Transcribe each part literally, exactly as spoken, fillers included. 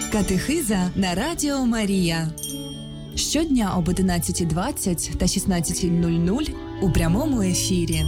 Катехиза на Радіо Марія. Щодня об одинадцятій двадцять та шістнадцятій нуль нуль у прямому ефірі.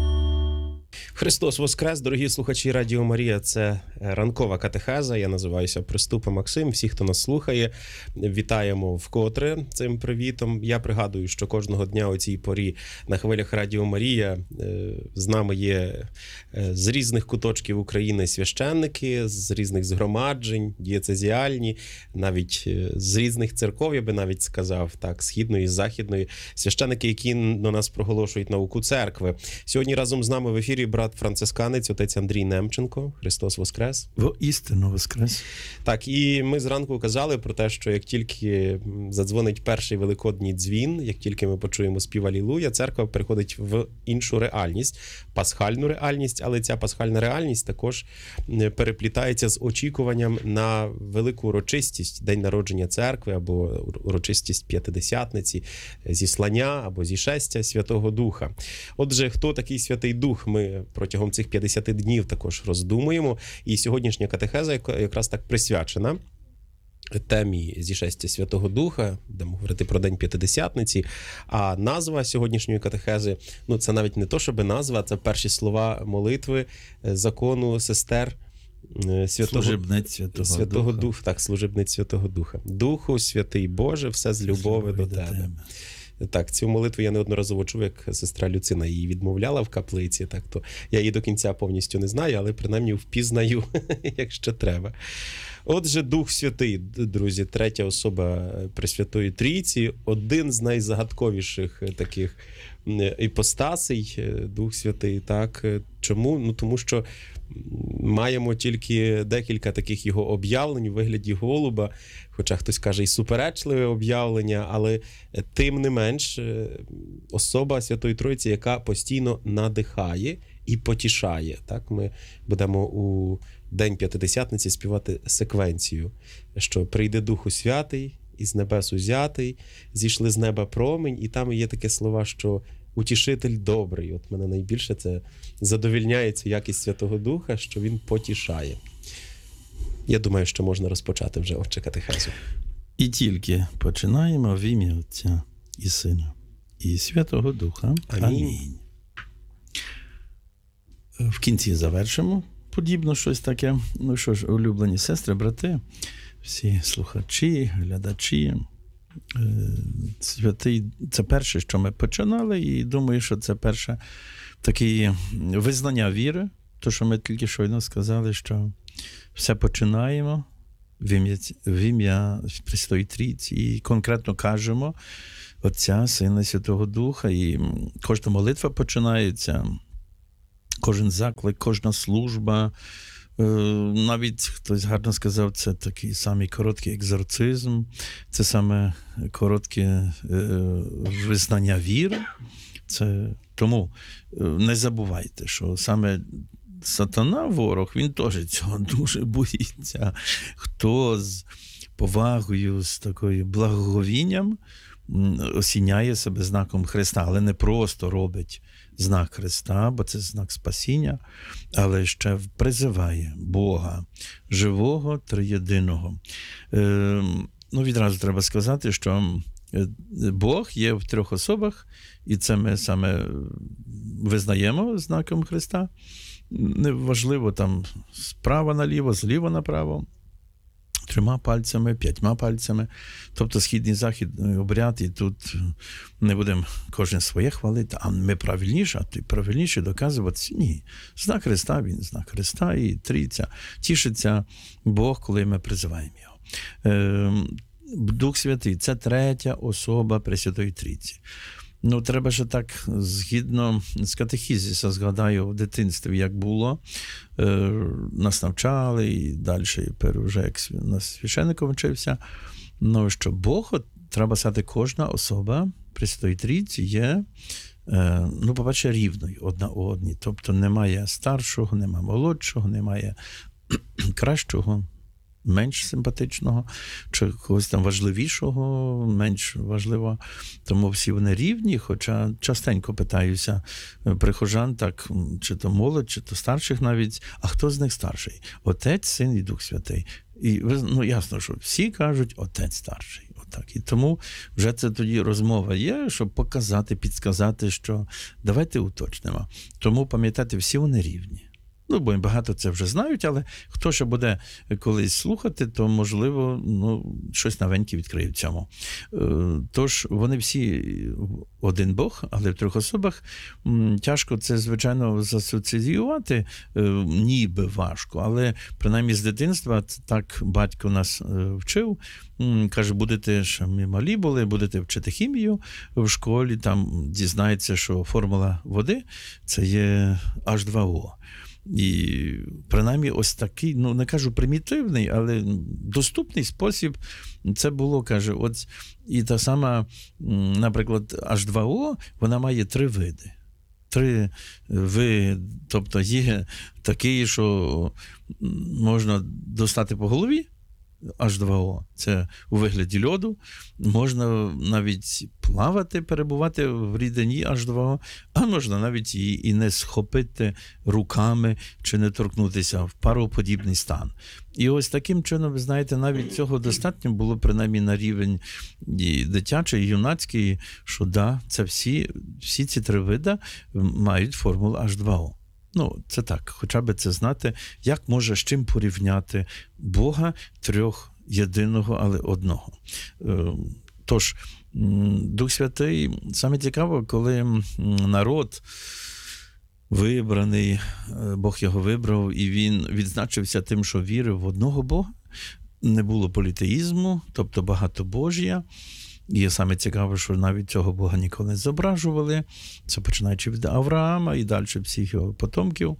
Христос Воскрес, дорогі слухачі Радіо Марія, це ранкова катехеза, я називаюся Приступа Максим, всі, хто нас слухає, вітаємо вкотре цим привітом. Я пригадую, що кожного дня о цій порі на хвилях Радіо Марія з нами є з різних куточків України священники, з різних згромаджень, дієцезіальні, навіть з різних церков, я би навіть сказав, так, східної, західної, священики, які до нас проголошують науку церкви. Сьогодні разом з нами в ефірі брат францисканець, отець Андрій Немченко. Христос Воскрес. Воістину Воскрес. Так, і ми зранку казали про те, що як тільки задзвонить перший великодній дзвін, як тільки ми почуємо спів Алілуя, церква переходить в іншу реальність, пасхальну реальність, але ця пасхальна реальність також переплітається з очікуванням на велику урочистість, день народження церкви, або урочистість П'ятидесятниці, зіслання, або зішестя Святого Духа. Отже, хто такий Святий Дух, ми протягом цих п'ятдесяти днів також роздумуємо. І сьогоднішня катехеза якраз так присвячена темі зішестя Святого Духа, будемо говорити про День П'ятидесятниці, а назва сьогоднішньої катехези, ну це навіть не то, щоб назва, це перші слова молитви закону сестер Святого, служебниць Святого, Святого Духа. Духа. Так, служебниць Святого Духа. Духу Святий Боже, все з любови до, до тебе. тебе. Так, цю молитву я неодноразово чув, як сестра Люцина її відмовляла в каплиці, так то я її до кінця повністю не знаю, але принаймні впізнаю, якщо треба. Отже, Дух Святий, друзі, третя особа Пресвятої Трійці, один з найзагадковіших таких іпостасей, Дух Святий, так. Чому? Ну, тому що маємо тільки декілька таких його об'явлень у вигляді голуба, хоча хтось каже і суперечливе об'явлення, але тим не менш особа Святої Тройці, яка постійно надихає і потішає. Так, ми будемо у День П'ятидесятниці співати секвенцію, що «Прийде Духу Святий, із небес узятий, зійшли з неба промінь», і там є таке слова, що «Утішитель добрий». От мене найбільше це задовільняє цю якість Святого Духа, що він потішає. Я думаю, що можна розпочати вже отче катехезу. І тільки починаємо в ім'я Отця і Сина і Святого Духа. Амінь. Амінь. В кінці завершимо подібно щось таке. Ну що ж, улюблені сестри, брати, всі слухачі, глядачі, Святий, це перше, що ми починали, і думаю, що це перше таке визнання віри, то, що ми тільки щойно сказали, що все починаємо в ім'я, в ім'я Пресвятої Трійці, і конкретно кажемо Отця, Сина, Святого Духа, і кожна молитва починається, кожен заклик, кожна служба, навіть хтось гарно сказав, це такий самий короткий екзорцизм, це саме коротке визнання віри. Це тому не забувайте, що саме сатана, ворог, він теж цього дуже боїться. Хто з повагою, з такою благоговінням осіняє себе знаком Христа, але не просто робить знак Христа, бо це знак спасіння, але ще призиває Бога, живого, триєдиного. Е, ну, відразу треба сказати, що Бог є в трьох особах, і це ми саме визнаємо знаком Христа. Неважливо там справа наліво, зліва направо, трьома пальцями, п'ятьма пальцями. Тобто східний західний обряд, і тут не будемо кожен своє хвалити, а ми правильніше, а ти правильніше доказувати. Ні. Знак Христа, він знак Христа, і Трійця. Тішиться Бог, коли ми призиваємо його. Дух Святий – це третя особа Пресвятої Трійці. Ну, треба ж так, згідно з катехізису, згадаю, в дитинстві, як було, е, нас навчали, і далі, вже як нас священником вчився, ну, що Бог, от, треба сказати, кожна особа Пресвятої Трійці є, е, ну, по-перше, рівною одна одній. Тобто немає старшого, немає молодшого, немає кращого, менш симпатичного, чи когось там важливішого, менш важливого. Тому всі вони рівні, хоча частенько питаюся прихожан, так, чи то молодь, чи то старших навіть, а хто з них старший? Отець, Син і Дух Святий. І ну, ясно, що всі кажуть, отець старший. Отак. І тому вже це тоді розмова є, щоб показати, підсказати, що давайте уточнимо. Тому, пам'ятайте, всі вони рівні. Ну, бо багато це вже знають, але хто ще буде колись слухати, то, можливо, ну, щось новеньке відкриє в цьому. Тож, вони всі один Бог, але в трьох особах. Тяжко це, звичайно, засоціювати, ніби важко, але принаймні з дитинства так батько нас вчив. Каже, будете, що ми малі були, будете вчити хімію в школі, там дізнається, що формула води – це є ейч два о. І принаймні ось такий, ну не кажу примітивний, але доступний спосіб це було, каже, от і та сама, наприклад, ейч два о, вона має три види. Три види, тобто є такий, що можна достати по голові, ейч два о, це у вигляді льоду, можна навіть плавати, перебувати в рідині ейч два о, а можна навіть її і не схопити руками чи не торкнутися в пароподібний стан. І ось таким чином, ви знаєте, навіть цього достатньо було принаймні на рівень і дитячий, і юнацький, що да, це всі, всі ці три види мають формулу ейч два о. Ну, це так, хоча б це знати, як може з чим порівняти Бога трьох єдиного, але одного. Тож, Дух Святий, саме цікаво, коли народ вибраний, Бог його вибрав, і він відзначився тим, що вірив в одного Бога, не було політеїзму, тобто багатобожія. І саме цікаво, що навіть цього Бога ніколи не зображували. Це починаючи від Авраама і далі всіх його потомків,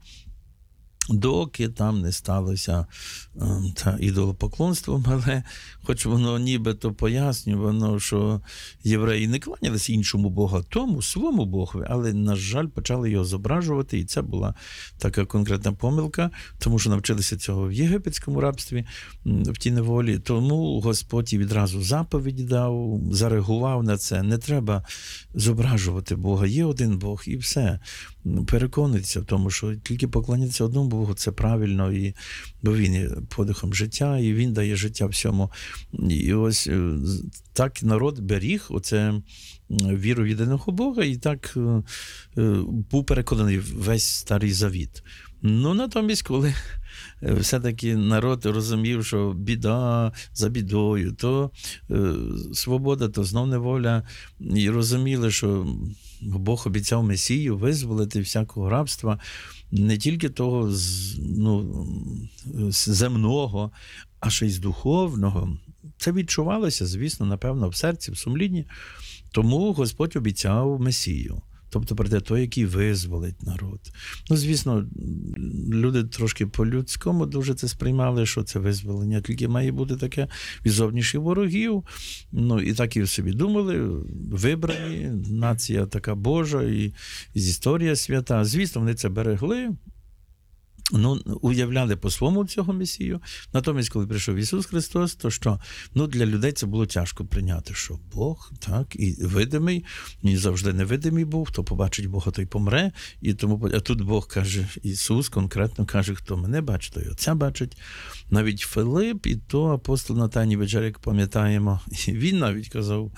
доки там не сталося та ідолопоклонством, але хоч воно нібито пояснює, воно, що євреї не кланялися іншому Богу, тому своєму Богові, але, на жаль, почали його зображувати, і це була така конкретна помилка, тому що навчилися цього в єгипетському рабстві, в тій неволі. Тому Господь і відразу заповіді дав, зареагував на це. Не треба зображувати Бога. Є один Бог, і все. Переконуйтеся в тому, що тільки поклонятися одному Богу – це правильно, і, бо Він є подихом життя, і Він дає життя всьому. І ось так народ беріг оце віру в єдиного Бога, і так був переконаний весь Старий Завіт. Ну, натомість, коли все-таки народ розумів, що біда за бідою, то е, свобода, то знов неволя, і розуміли, що Бог обіцяв Месію визволити всякого рабства, не тільки того з, ну, земного, а ще й з духовного. Це відчувалося, звісно, напевно, в серці, в сумлінні. Тому Господь обіцяв Месію. Тобто прийде той, який визволить народ. Ну, звісно, люди трошки по-людському дуже це сприймали, що це визволення тільки має бути таке від зовнішніх ворогів. Ну, і так і собі думали, вибрані, нація така Божа, і, і історія свята. Звісно, вони це берегли. Ну, уявляли по-своєму цього Месію. Натомість, коли прийшов Ісус Христос, то що? Ну, для людей це було тяжко прийняти, що Бог, так, і видимий, і завжди невидимий був, хто побачить Бога, той помре. І тому, а тут Бог каже, Ісус конкретно каже, хто мене бачить, той Отця бачить. Навіть Филип, і то апостол на Тайній вечері, як пам'ятаємо, і він навіть казав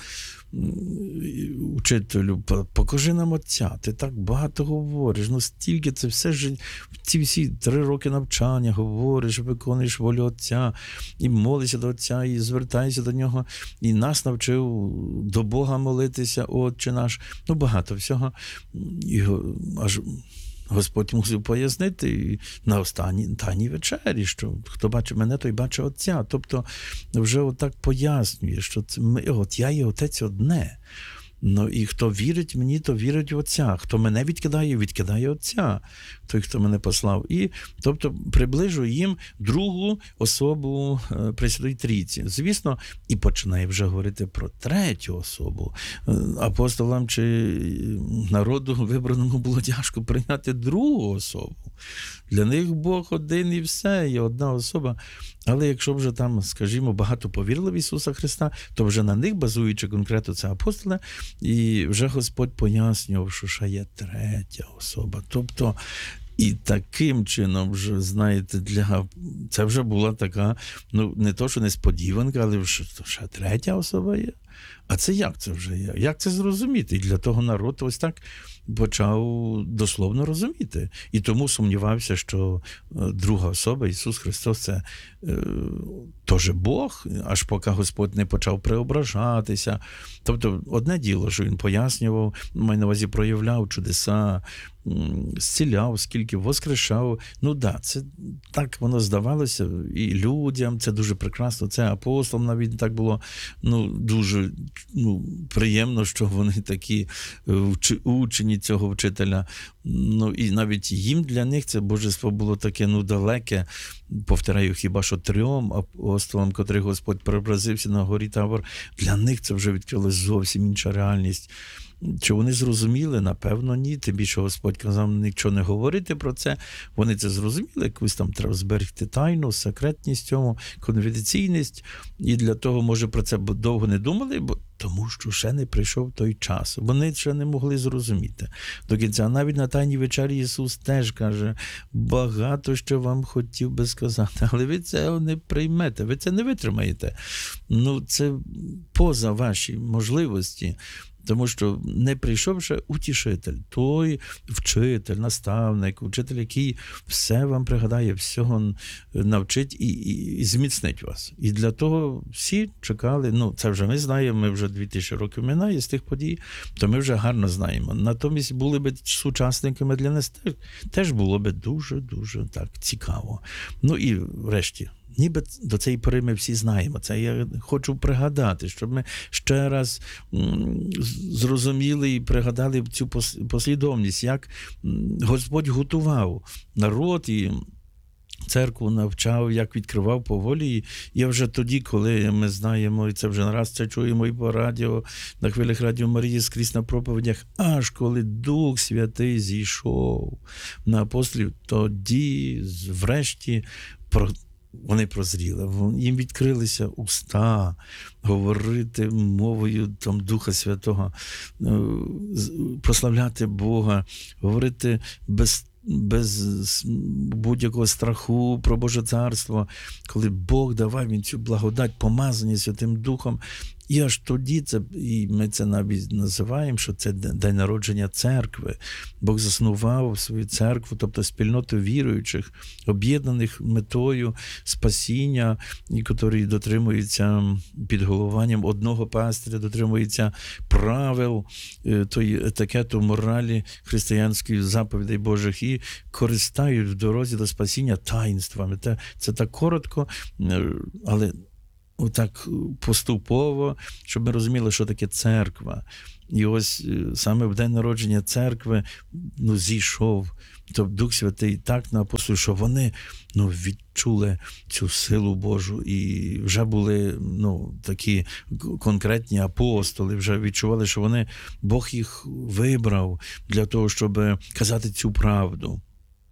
учителю, покажи нам Отця, ти так багато говориш, ну стільки це все ж, ці всі три роки навчання говориш, виконуєш волю Отця, і молишся до Отця, і звертаєшся до Нього, і нас навчив до Бога молитися, Отче наш, ну багато всього, і аж Господь мусив пояснити на останній Тайній вечері, що хто бачить мене, той бачить Отця. Тобто вже отак пояснює, що це ми, от я і Отець одне. Ну, і хто вірить мені, то вірить в Отця. Хто мене відкидає, відкидає Отця. Той, хто мене послав. І, тобто, приближує їм другу особу Пресвятої Трійці. Звісно, і починає вже говорити про третю особу. Апостолам чи народу вибраному було тяжко прийняти другу особу. Для них Бог один і все, є одна особа. Але якщо вже там, скажімо, багато повірили в Ісуса Христа, то вже на них, базуючи конкретно це апостоли, і вже Господь пояснював, що ще є третя особа. Тобто І таким чином, вже, знаєте, для... це вже була така, ну, не то, що несподіванка, але вже ще третя особа є. А це як це вже є? Як це зрозуміти? І для того народ ось так почав дословно розуміти. І тому сумнівався, що друга особа, Ісус Христос, це е, теж Бог, аж поки Господь не почав преображатися. Тобто, одне діло, що він пояснював, маю на увазі проявляв чудеса, зціляв, скільки воскрешав. Ну да, це так воно здавалося і людям, це дуже прекрасно, це апостолам навіть так було, ну, дуже, ну, приємно, що вони такі учені цього вчителя. Ну, і навіть їм для них це божество було таке, ну, далеке, повторяю, хіба що трьом апостолам, котрих Господь преобразився на горі Тавор, для них це вже відкрилась зовсім інша реальність. Чи вони зрозуміли? Напевно, ні. Тим більше Господь казав нічого не говорити про це. Вони це зрозуміли, якусь там треба зберегти тайну, секретність цьому, конфіденційність. І для того, може, про це довго не думали, бо тому що ще не прийшов той час. Вони ще не могли зрозуміти до кінця. Навіть на Тайній вечері Ісус теж каже, багато що вам хотів би сказати, але ви це не приймете, ви це не витримаєте. Ну, це поза ваші можливості. Тому що не прийшов ще утішитель, той вчитель, наставник, вчитель, який все вам пригадає, всього навчить і, і, і зміцнить вас. І для того всі чекали, ну це вже ми знаємо, ми вже дві тисячі років минає з тих подій, то ми вже гарно знаємо. Натомість були б сучасниками для нас теж, теж було б дуже-дуже так цікаво. Ну і врешті. Ніби до цієї пори ми всі знаємо це. Я хочу пригадати, щоб ми ще раз зрозуміли і пригадали цю послідовність, як Господь готував народ і церкву навчав, як відкривав поволі. І я вже тоді, коли ми знаємо, і це вже не раз це чуємо і по радіо, на хвилях Радіо Марії, скрізь на проповідях, аж коли Дух Святий зійшов на апостолів, тоді, врешті, про вони прозріли, їм відкрилися уста говорити мовою там, Духа Святого, прославляти Бога, говорити без, без будь-якого страху про Боже Царство, коли Бог давав їм цю благодать, помазання Святим Духом. І аж тоді, це, і ми це навіть називаємо, що це день народження церкви. Бог заснував свою церкву, тобто спільноту віруючих, об'єднаних метою спасіння, і котрі дотримуються під головуванням одного пастиря, дотримуються правил, тої етикету, моралі християнської заповідей Божих і користають в дорозі до спасіння таїнствами. Це, це так коротко, але отак поступово, щоб ми розуміли, що таке церква. І ось саме в день народження церкви, ну, зійшов тобто Дух Святий так на апостолів, що вони, ну, відчули цю силу Божу і вже були, ну, такі конкретні апостоли, вже відчували, що вони, Бог їх вибрав для того, щоб казати цю правду.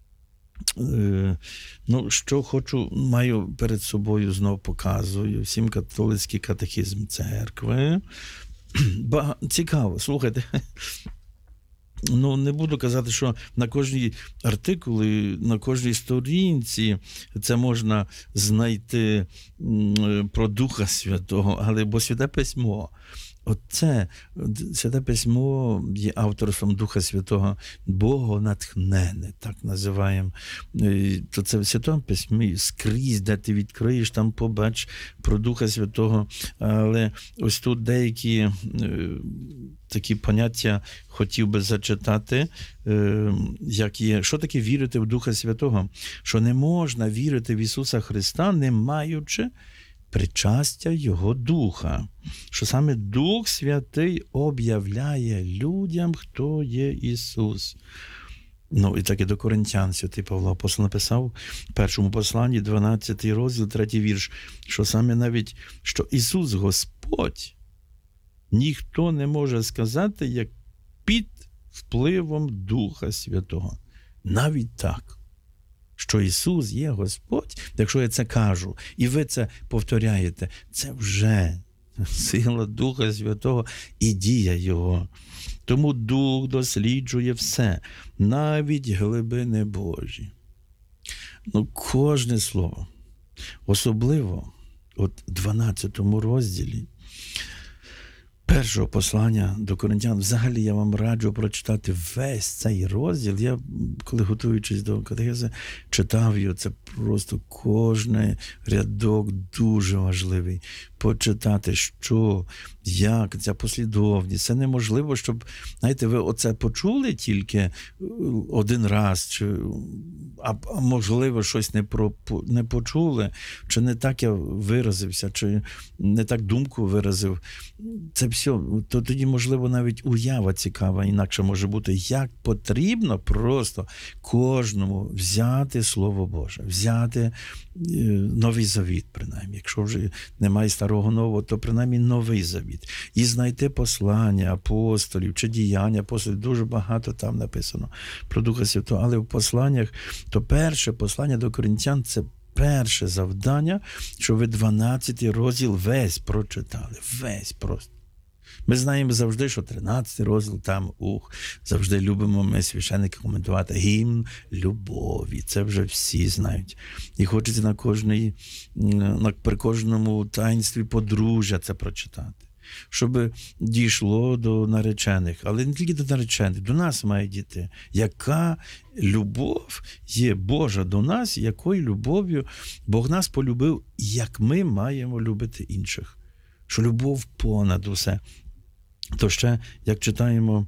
Ну, що хочу, маю перед собою, знов показую, всім католицький катехізм церкви. Ба, цікаво, слухайте. Ну, не буду казати, що на кожній артикулі, на кожній сторінці це можна знайти про Духа Святого, але бо Святе Письмо. Оце, Святе Письмо є авторством Духа Святого, Богонатхнене, так називаємо. То це в Святому Письмі скрізь, де ти відкриєш, там побач про Духа Святого. Але ось тут деякі е, такі поняття хотів би зачитати, е, як є. Що таке вірити в Духа Святого? Що не можна вірити в Ісуса Христа, не маючи причастя Його Духа. Що саме Дух Святий об'являє людям, хто є Ісус. Ну, і так і до Коринтян святий Павло апостол написав в першому посланні, дванадцятий розділ, третій вірш, що саме навіть, що Ісус Господь, ніхто не може сказати, як під впливом Духа Святого. Навіть так. Що Ісус є Господь, якщо я це кажу, і ви це повторяєте, це вже сила Духа Святого і дія Його. Тому Дух досліджує все, навіть глибини Божі. Ну, кожне слово. Особливо от дванадцятому розділі першого послання до Коринтян. Взагалі я вам раджу прочитати весь цей розділ. Я, коли готуючись до катехези, читав його. Це просто кожний рядок дуже важливий. Почитати, що, як, ця послідовність. Це неможливо, щоб, знаєте, ви оце почули тільки один раз, чи, а, а можливо, щось не, про, не почули, чи не так я виразився, чи не так думку виразив. Це все, то тоді, можливо, навіть уява цікава, інакше може бути, як потрібно просто кожному взяти Слово Боже, взяти Новий Завіт, принаймні. Якщо вже немає Старого Нового, то принаймні Новий Завіт. І знайти послання апостолів чи діяння апостолів. Дуже багато там написано про Духа Святого. Але в посланнях, то перше послання до Коринтян – це перше завдання, що ви дванадцятий розділ весь прочитали. Весь просто. Ми знаємо завжди, що тринадцятий розділ там, ух, завжди любимо ми, священники, коментувати гімн любові. Це вже всі знають. І хочеться на кожній, на, при кожному таїнстві подружжя це прочитати. Щоб дійшло до наречених. Але не тільки до наречених, до нас має дійти. Яка любов є Божа до нас, якою любов'ю Бог нас полюбив, як ми маємо любити інших. Що любов понад усе. То ще, як читаємо,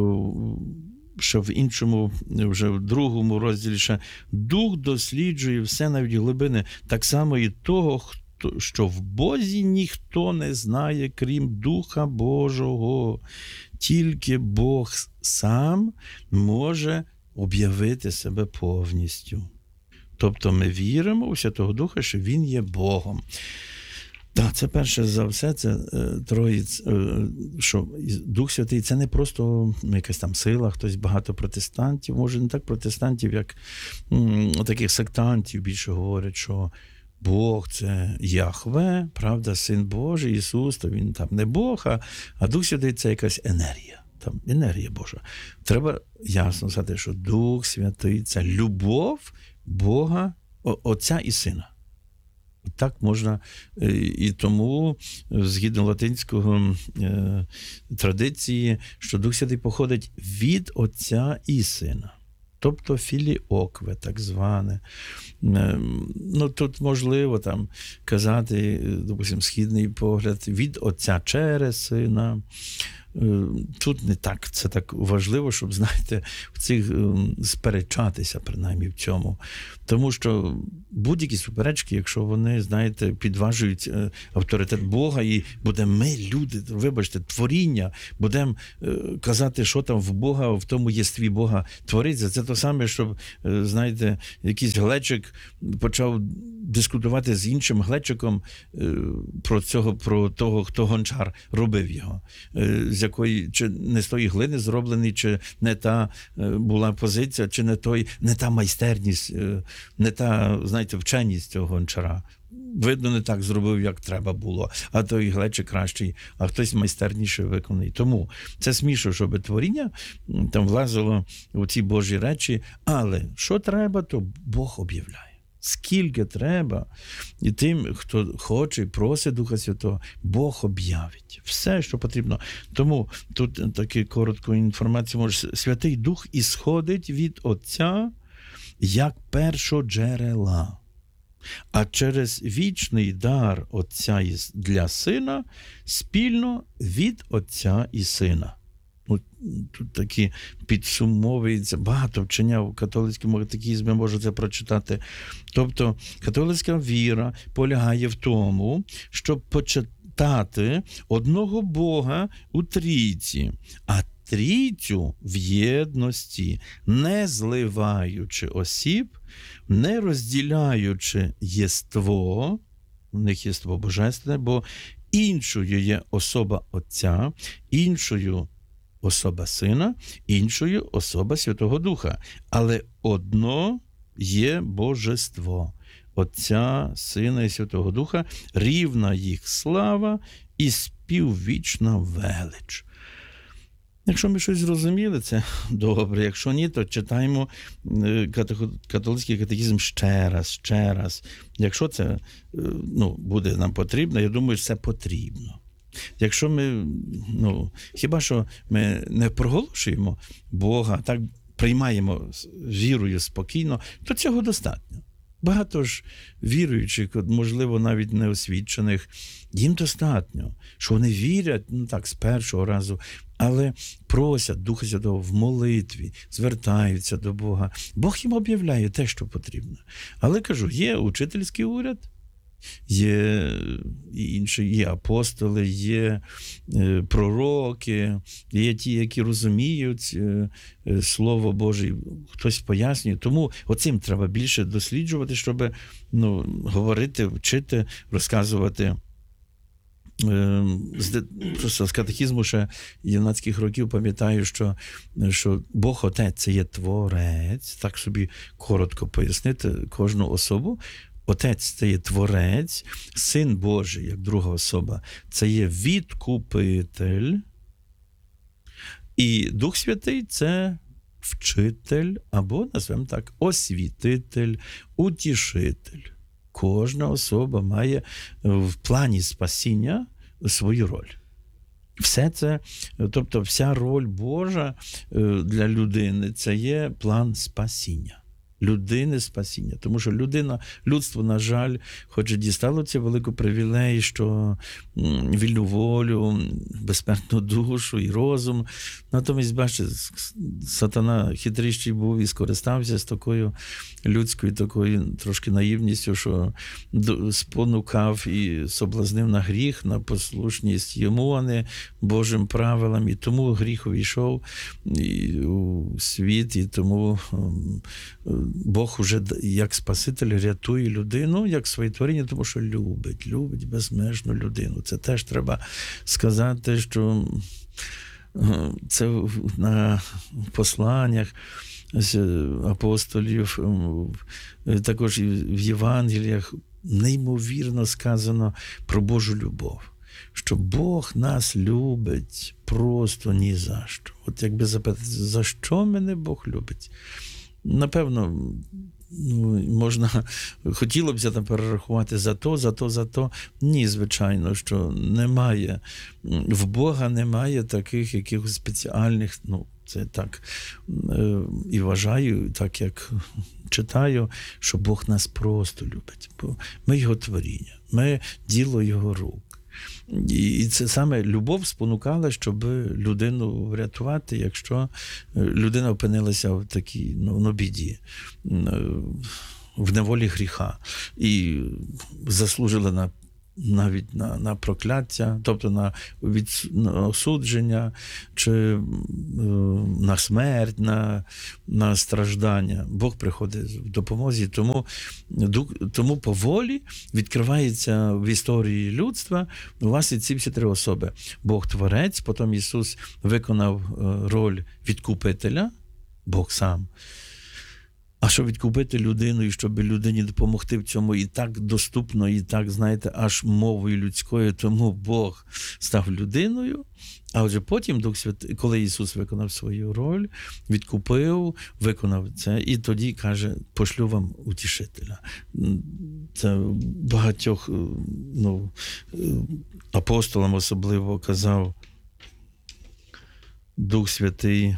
що в іншому, вже в другому розділі, ще Дух досліджує все навіть глибини, так само і того, що в Бозі ніхто не знає, крім Духа Божого. Тільки Бог сам може об'явити себе повністю. Тобто ми віримо у Святого Духа, що Він є Богом. Так, це перше за все, це е, троїць, е, що Дух Святий – це не просто якась там сила, хтось багато протестантів, може не так протестантів, як м, таких сектантів більше говорять, що Бог – це Яхве, правда, Син Божий, Ісус, то Він там не Бог, а, а Дух Святий – це якась енергія, там енергія Божа. Треба ясно сказати, що Дух Святий – це любов Бога, Отця і Сина. Так можна, і тому, згідно латинського е, традиції, що Дух Святий походить від Отця і Сина. Тобто філіокве, так зване. Е, ну, тут можливо там казати, допустим, східний погляд, від Отця через Сина. Тут не так, це так важливо, щоб, знаєте, в цих сперечатися, принаймні, в цьому. Тому що будь-які суперечки, якщо вони, знаєте, підважують авторитет Бога, і будемо ми, люди, вибачте, творіння, будемо казати, що там в Бога, в тому єстві Бога твориться. Це те саме, щоб, знаєте, якийсь глечик почав дискутувати з іншим глечиком про цього, про того, хто гончар робив його. З якої, чи не з тої глини зроблений, чи не та була позиція, чи не той, не та майстерність, не та, знаєте, вченість цього гончара. Видно, не так зробив, як треба було, а той глечик кращий, а хтось майстерніше виконаний. Тому це смішно, щоб творіння там влазило у ці Божі речі, але що треба, то Бог об'являє. Скільки треба, і тим, хто хоче, просить Духа Святого, Бог об'явить. Все, що потрібно. Тому тут таку коротку інформацію може. Святий Дух ісходить від Отця як першоджерела. А через вічний дар Отця для Сина спільно від Отця і Сина. Тут такі підсумовуються, багато вчення в католицькому катехізмі, можу це прочитати. Тобто католицька віра полягає в тому, щоб почитати одного Бога у трійці, а трійцю в єдності, не зливаючи осіб, не розділяючи єство, у них єство божественне, бо іншою є особа Отця, іншою особа Сина, іншою особа Святого Духа. Але одно є Божество. Отця, Сина і Святого Духа, рівна їх слава і співвічна велич. Якщо ми щось зрозуміли, це добре. Якщо ні, то читаємо католицький катехізм ще раз, ще раз. Якщо це ну, буде нам потрібно, я думаю, що це потрібно. Якщо ми, ну, хіба що ми не проголошуємо Бога, так приймаємо вірою спокійно, то цього достатньо. Багато ж віруючих, можливо, навіть неосвічених, їм достатньо, що вони вірять, ну так, з першого разу, але просять Духа Святого в молитві, звертаються до Бога. Бог їм об'являє те, що потрібно. Але, кажу, є учительський уряд, є інші, є апостоли, є пророки, є ті, які розуміють Слово Боже, хтось пояснює. Тому оцим треба більше досліджувати, щоб ну, говорити, вчити, розказувати. Просто з катехізму ще юнацьких років пам'ятаю, що, що Бог Отець – це є Творець, так собі коротко пояснити кожну особу. Отець – це є Творець, Син Божий, як друга особа, це є Відкупитель, і Дух Святий – це Вчитель, або, назвемо так, Освітитель, Утішитель. Кожна особа має в плані спасіння свою роль. Все це, тобто вся роль Божа для людини – це є план спасіння. Людини спасіння. Тому що людина, людство, на жаль, хоч і дістало цю велику привілею, що вільну волю, безсмертну душу і розум. Натомість, бачите, сатана хитріший був і скористався з такою людською, такою трошки наївністю, що спонукав і соблазнив на гріх, на послушність йому, а не Божим правилам. І тому гріх увійшов у світ, і тому Бог уже як Спаситель рятує людину, як своє творіння, тому що любить, любить безмежну людину. Це теж треба сказати, що це на посланнях з апостолів, також і в Євангеліях неймовірно сказано про Божу любов. Що Бог нас любить просто ні за що. От якби запитати, за що мене Бог любить? Напевно, ну, можна, хотілося б там перерахувати за то, за то, за то. Ні, звичайно, що немає, в Бога немає таких якихось спеціальних, ну, це так і вважаю, так як читаю, що Бог нас просто любить. Бо ми Його творіння, ми діло Його рук. І це саме любов спонукала, щоб людину врятувати, якщо людина опинилася в такій ну, ну, біді, в неволі гріха і заслужила на навіть на, на прокляття, тобто на, від, на осудження, чи е, на смерть, на, на страждання. Бог приходить в допомозі, тому, тому поволі відкривається в історії людства власне ці всі три особи. Бог Творець, потім Ісус виконав роль відкупителя, Бог сам. А щоб відкупити людину, і щоб людині допомогти в цьому і так доступно, і так, знаєте, аж мовою людською, тому Бог став людиною. А отже потім, Дух Святий, коли Ісус виконав свою роль, відкупив, виконав це, і тоді каже, пошлю вам утішителя. Це багатьох ну, апостолам особливо казав Дух Святий,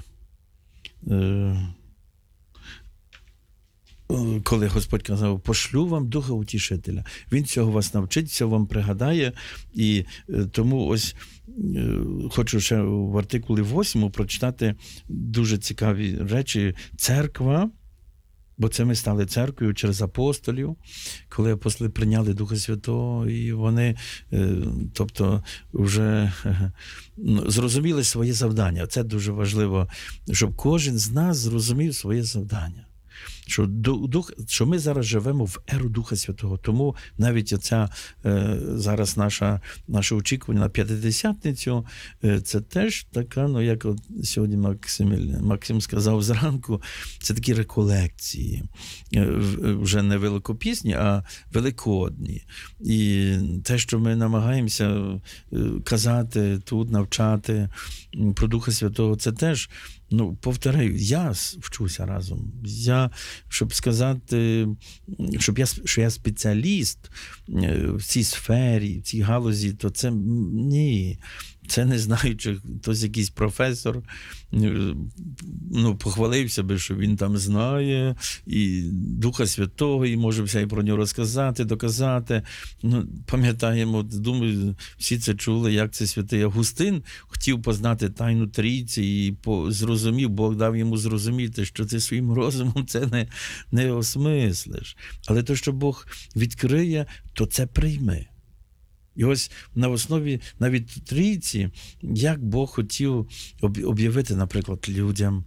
коли Господь казав, пошлю вам Духа Утішителя. Він цього вас навчить, цього вам пригадає. І тому ось хочу ще в артикулі восьмому прочитати дуже цікаві речі. Церква, бо це ми стали церквою через апостолів, коли апостоли прийняли Духа Святого, і вони, тобто, вже зрозуміли своє завдання. Це дуже важливо, щоб кожен з нас зрозумів своє завдання. Що, дух, що ми зараз живемо в еру Духа Святого. Тому навіть оця е, зараз наша, наше очікування на П'ятидесятницю, е, це теж така, ну як от сьогодні Максим, Максим сказав зранку, це такі реколекції. Е, вже не великопісні, а великодні. І те, що ми намагаємося казати тут, навчати про Духа Святого, це теж, ну, повторяю, я вчуся разом. Я, щоб сказати, щоб я, що я спеціаліст в цій сфері, в цій галузі, то це ні. Це не знаю, чи хтось якийсь професор, ну, похвалився би, що він там знає, і Духа Святого, і може все і про нього розказати, доказати. Ну, пам'ятаємо, думаю, всі це чули, як це святий Августин хотів познати тайну Трійці і по, зрозумів, Бог дав йому зрозуміти, що ти своїм розумом це не, не осмислиш. Але те, що Бог відкриє, то це прийми. І ось на основі навіть Трійці, як Бог хотів об'явити, наприклад, людям,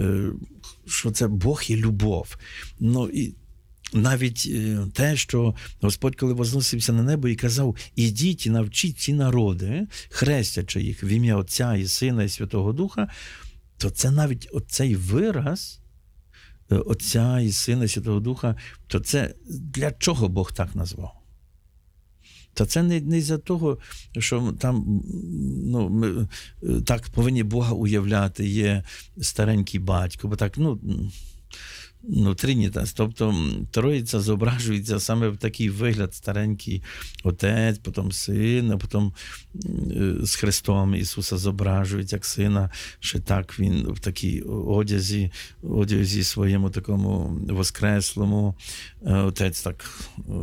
що це Бог є любов. Ну, і навіть те, що Господь, коли возносився на небо і казав, ідіть і навчіть ці народи, хрестячи їх в ім'я Отця і Сина і Святого Духа, то це навіть оцей вираз Отця і Сина і Святого Духа, то це для чого Бог так назвав? Та це не, не за того, що там, ну, ми так повинні Бога уявляти, є старенький батько, бо так, ну, ну, Тринітас, тобто Троїця зображується саме в такий вигляд: старенький Отець, потім Син, а потім з Христом Ісуса зображують як Сина, ще так він в такій одязі, одязі своєму такому воскреслому. Отець так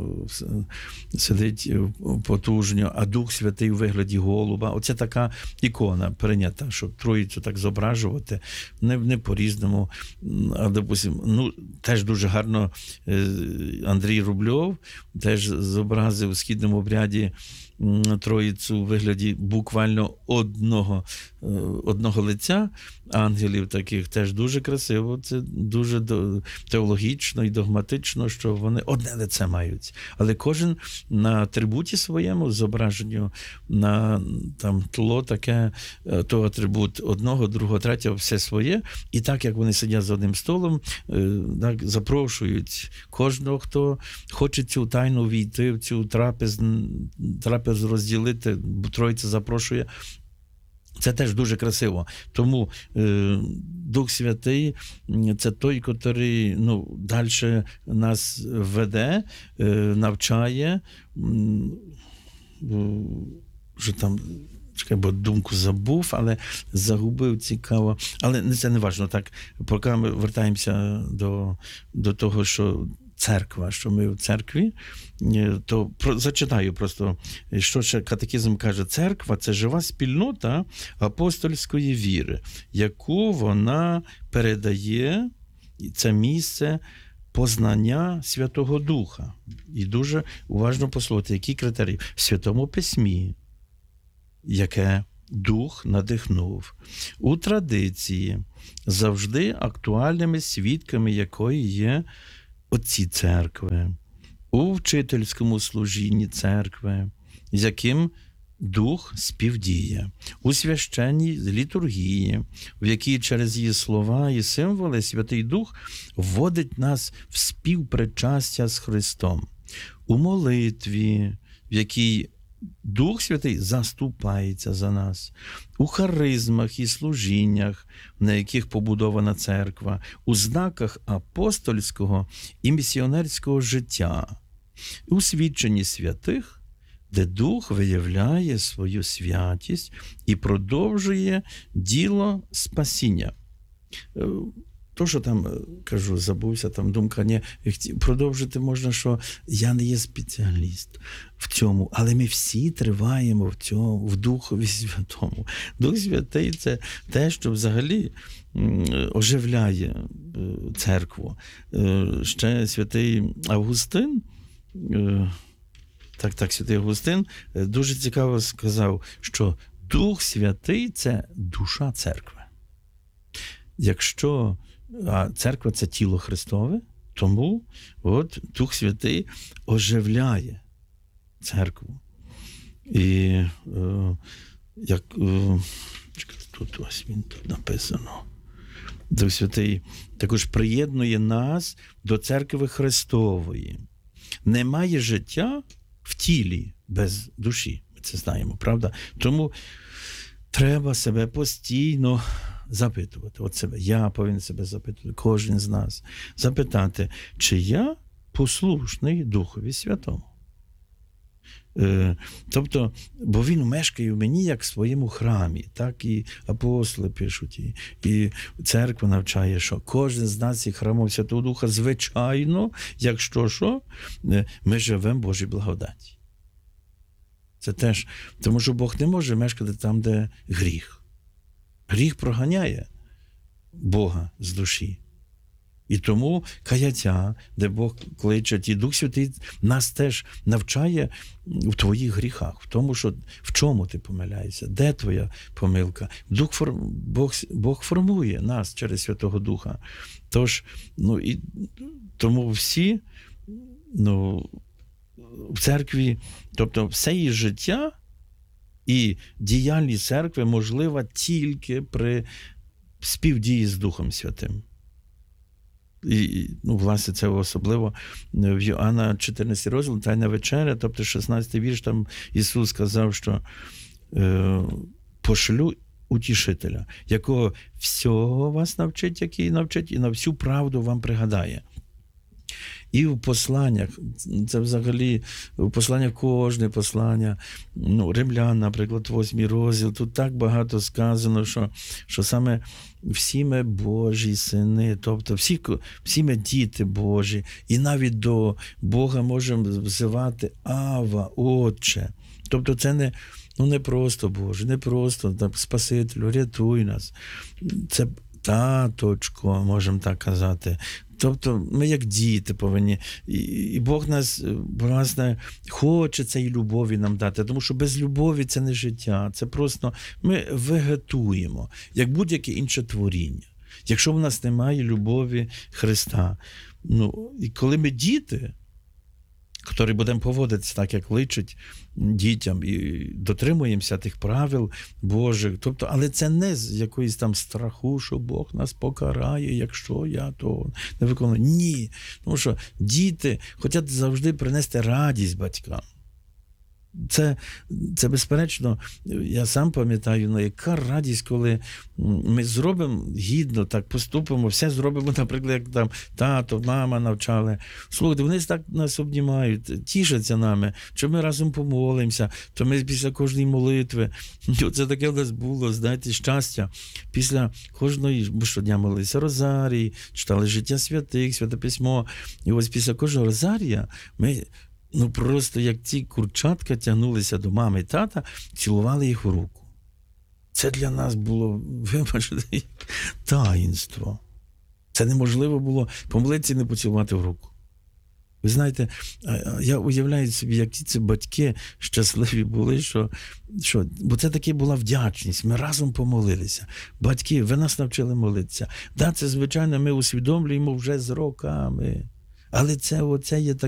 сидить потужньо, а Дух Святий у вигляді голуба. Оце така ікона прийнята, щоб Троїцю так зображувати, не, не по-різному, а, допустим, ну, теж дуже гарно Андрій Рубльов теж зобразив у східному обряді Троїцю у вигляді буквально одного, одного лиця, ангелів таких, теж дуже красиво, це дуже теологічно і догматично, що вони одне лице мають. Але кожен на атрибуті своєму, зображенню на там тло таке, то атрибут одного, другого, третього, все своє. І так, як вони сидять за одним столом, так, запрошують кожного, хто хоче цю тайну війти, в цю трапезу, трапезу розділити, Троїця запрошує. Це теж дуже красиво. Тому е, Дух Святий – це той, який, ну, далі нас веде, е, навчає, що там, чекай, бо думку забув, але загубив, цікаво. Але це не важливо. Так, поки ми вертаємося до, до того, що церква, що ми в церкві, то про, зачитаю просто, що ще катехизм каже. Церква – це жива спільнота апостольської віри, яку вона передає, це місце познання Святого Духа. І дуже уважно послухайте, які критерії. В Святому Письмі, яке Дух надихнув. У традиції, завжди актуальними свідками якої є отці церкви, у вчительському служінні церкви, з яким Дух співдіє, у священній літургії, в якій через її слова і символи Святий Дух вводить нас в співпричастя з Христом, у молитві, в якій Дух Святий заступається за нас, у харизмах і служіннях, на яких побудована церква, у знаках апостольського і місіонерського життя, у свідченні святих, де Дух виявляє свою святість і продовжує діло спасіння. То, що там, кажу, забувся, там думка, не, продовжити можна, що я не є спеціаліст в цьому, але ми всі триваємо в цьому, в Духові Святому. Дух Святий – це те, що взагалі оживляє церкву. Ще святий Августин, так, так, святий Августин дуже цікаво сказав, що Дух Святий – це душа церкви. Якщо а церква – це тіло Христове, Тому от Дух Святий оживляє церкву. І е, як е, тут ось він тут написано. Дух Святий також приєднує нас до церкви Христової. Немає життя в тілі без душі. Ми це знаємо, правда? Тому треба себе постійно запитувати. От себе. Я повинен себе запитувати, кожен з нас. Запитати, чи я послушний Духові Святому. Е, тобто, бо він мешкає в мені як в своєму храмі, так і апостоли пишуть, і, і церква навчає, що кожен з нас є храмом Святого Духа, звичайно, якщо що, ми живемо в Божій благодаті. Це теж, тому що Бог не може мешкати там, де гріх. Гріх проганяє Бога з душі. І тому каяття, де Бог кличе, і Дух Святий нас теж навчає в твоїх гріхах, в тому, що в чому ти помиляєшся, де твоя помилка. Дух, Бог, Бог формує нас через Святого Духа. Тож, ну, і тому всі, ну, в церкві, тобто все її життя і діяльність церкви можлива тільки при співдії з Духом Святим. І, ну, власне, це особливо в Йоанна чотирнадцятий розділ, Тайна вечеря, тобто шістнадцятий вірш, там Ісус сказав, що е, пошлю утішителя, якого всього вас навчить, який навчить, і на всю правду вам пригадає. І в посланнях, це взагалі, в посланнях кожне послання, ну, Римлян, наприклад, восьмий розділ, тут так багато сказано, що, що саме всі ми Божі сини, тобто всі, всі ми діти Божі, і навіть до Бога можемо взивати Ава, Отче. Тобто це не, ну, не просто Боже, не просто так, Спасителю, рятуй нас. Це таточко, можемо так казати. Тобто ми як діти повинні, і Бог нас, власне, хоче цієї любові нам дати, тому що без любові це не життя, це просто ми вегетуємо, як будь-яке інше творіння. Якщо в нас немає любові Христа, ну, і коли ми діти, які будемо поводитися так, як личить дітям, і дотримуємося тих правил Божих. Тобто, але це не з якоїсь там страху, що Бог нас покарає, якщо я то не виконую. Ні. Тому що діти хочуть завжди принести радість батькам. Це, це безперечно, я сам пам'ятаю, ну, яка радість, коли ми зробимо гідно, так поступимо, все зробимо, наприклад, як там тато, мама навчали. Слухайте, вони так нас обнімають, тішаться нами, що ми разом помолимося, то ми після кожної молитви, це таке в нас було, знаєте, щастя. Після кожної, ми щодня молилися розарії, читали життя святих, святе письмо, і ось після кожного розарія ми, ну, просто як ці курчатка тягнулися до мами і тата, цілували їх у руку. Це для нас було, вибачте, таїнство. Це неможливо було помолитися і не поцілувати в руку. Ви знаєте, я уявляю собі, які ці батьки щасливі були, що, що, бо це таки була вдячність. Ми разом помолилися. Батьки, ви нас навчили молитися. Да, це, звичайно, ми усвідомлюємо вже з роками. Але це, оце є так.